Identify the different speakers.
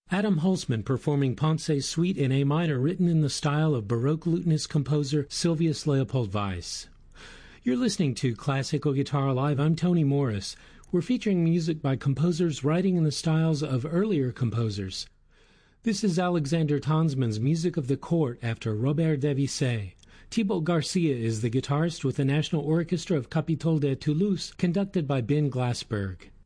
Speaker 1: Adam Holzman performing Ponce's Suite in A minor, written in the style of Baroque lutenist composer Sylvius Leopold Weiss. You're listening to Classical Guitar Alive. I'm Tony Morris. We're featuring music by composers writing in the styles of earlier composers. This is Alexander Tonsman's Music of the Court after Robert Debussy. Thibaut Garcia is the guitarist with the National Orchestra of Capitole de Toulouse, conducted by Ben Glassberg.